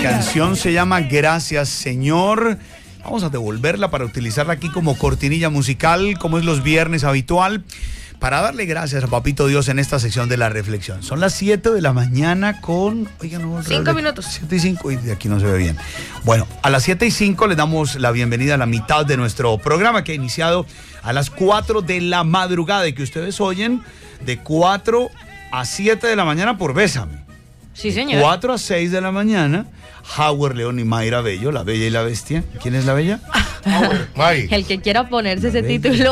canción se llama Gracias, Señor. Vamos a devolverla para utilizarla aquí como cortinilla musical, como es los viernes habitual, para darle gracias a Papito Dios en esta sección de la reflexión. Son las 7 de la mañana con... Oiga, no, 5 minutos. 7 y 5, y de aquí no se ve bien. Bueno, a las 7 y 5 le damos la bienvenida a la mitad de nuestro programa, que ha iniciado a las 4 de la madrugada y que ustedes oyen de 4 a 7 de la mañana por Bésame. Sí, señor. 4 a 6 de la mañana, Howard León y Mayra Bello, La Bella y la Bestia. ¿Quién es la Bella? El que quiera ponerse ese título.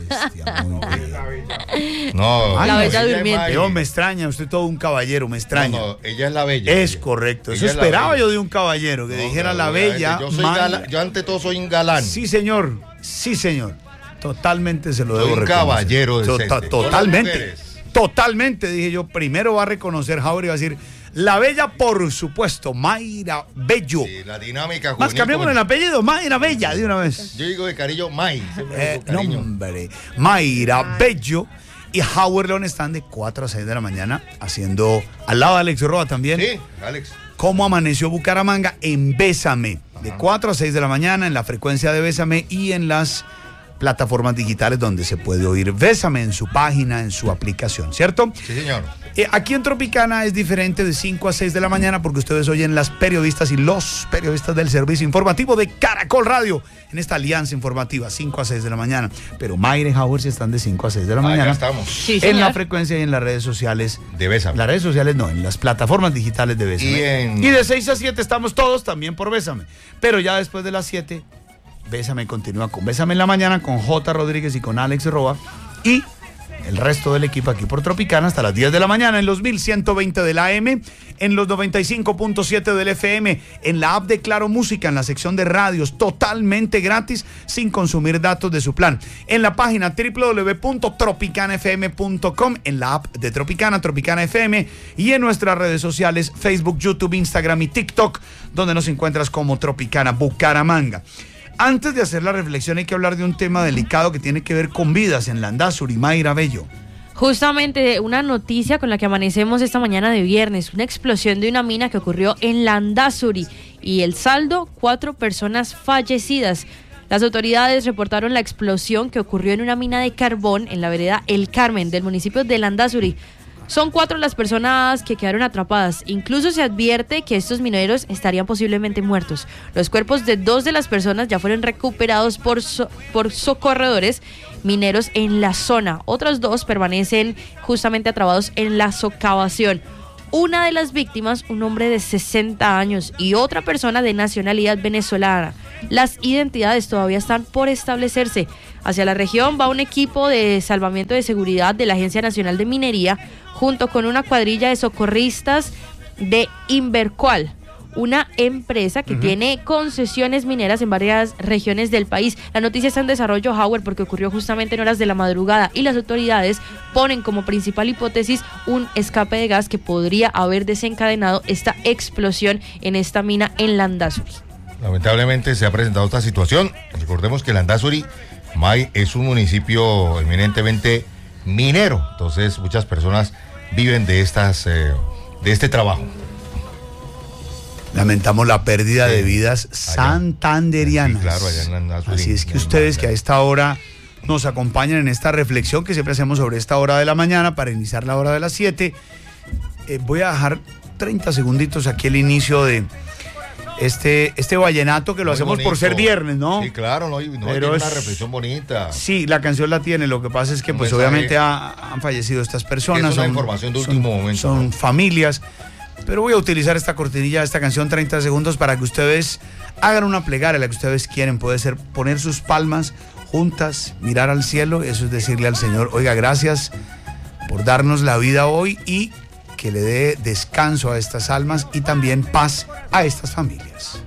No, La Bella Durmiente. Yo me extraña, usted todo un caballero, me extraña. No, ella es la Bella. Es correcto, eso Ella es la esperaba Bella. yo de un caballero, que dijera la Bella. Yo soy yo ante todo soy un galán. Sí, señor, sí, señor. Totalmente se lo Soy debo un reconocer. caballero de este. Totalmente. Totalmente, dije yo. Primero va a reconocer Howard y va a decir, la Bella, por supuesto, Mayra Bello. Sí, la dinámica Más juvenil cambiamos el apellido, Mayra Bella, de una vez. Yo digo de cariño, May. No, hombre. Mayra Bello y Howard León están de 4 a 6 de la mañana haciendo, al lado de Alex Roa también, Sí, Alex. Cómo amaneció Bucaramanga en Bésame. De 4 a 6 de la mañana en la frecuencia de Bésame y en las plataformas digitales donde se puede oír Bésame, en su página, en su aplicación, ¿cierto? Sí, señor. Aquí en Tropicana es diferente de 5 a 6 de la mañana porque ustedes oyen las periodistas y los periodistas del servicio informativo de Caracol Radio en esta alianza informativa, 5 a 6 de la mañana. Pero Mayra y Howard sí están de 5 a 6 de la mañana. Ya estamos. Sí, En señor. la frecuencia y en las redes sociales. De Bésame. Las redes sociales no, en las plataformas digitales de Bésame. Y de 6 a 7 estamos todos también por Bésame. Pero ya después de las 7, Bésame continúa con Bésame en la mañana con J. Rodríguez y con Alex Roa. Y el resto del equipo aquí por Tropicana hasta las 10 de la mañana en los 1120 del AM, en los 95.7 del FM, en la app de Claro Música, en la sección de radios, totalmente gratis, sin consumir datos de su plan. En la página www.tropicanafm.com, en la app de Tropicana, Tropicana FM, y en nuestras redes sociales, Facebook, YouTube, Instagram y TikTok, donde nos encuentras como Tropicana Bucaramanga. Antes de hacer la reflexión hay que hablar de un tema delicado que tiene que ver con vidas en Landazuri, Mayra Bello. Justamente una noticia con la que amanecemos esta mañana de viernes, una explosión de una mina que ocurrió en Landazuri y el saldo, 4 personas fallecidas. Las autoridades reportaron la explosión que ocurrió en una mina de carbón en la vereda El Carmen del municipio de Landazuri. Son 4 las personas que quedaron atrapadas. Incluso se advierte que estos mineros estarían posiblemente muertos. Los cuerpos de 2 de las personas ya fueron recuperados por socorredores mineros en la zona. Otros 2 permanecen justamente atrapados en la socavación. Una de las víctimas, un hombre de 60 años y otra persona de nacionalidad venezolana. Las identidades todavía están por establecerse. Hacia la región va un equipo de salvamento de seguridad de la Agencia Nacional de Minería junto con una cuadrilla de socorristas de Invercual, una empresa que tiene concesiones mineras en varias regiones del país. La noticia está en desarrollo, Howard, porque ocurrió justamente en horas de la madrugada y las autoridades ponen como principal hipótesis un escape de gas que podría haber desencadenado esta explosión en esta mina en Landazuri. Lamentablemente se ha presentado esta situación. Recordemos que Landazuri, May, es un municipio eminentemente minero. Entonces muchas personas viven de este trabajo. Lamentamos la pérdida de vidas santanderianas. Sí, claro, allá en Landazuri. Así es que ustedes que a esta hora nos acompañan en esta reflexión que siempre hacemos sobre esta hora de la mañana para iniciar la hora de las 7, voy a dejar 30 segunditos aquí el inicio de este vallenato que lo Muy hacemos bonito. por ser viernes, ¿no? Sí, claro, no, tiene Pero una reflexión bonita. Sí, la canción la tiene, lo que pasa es que Un pues mensaje, obviamente han fallecido estas personas. es una información de último momento, Son ¿no? familias, pero voy a utilizar esta cortinilla, esta canción 30 segundos para que ustedes hagan una plegaria, la que ustedes quieren. Puede ser poner sus palmas juntas, mirar al cielo, eso es decirle al Señor, oiga, gracias por darnos la vida hoy y que le dé descanso a estas almas y también paz a estas familias.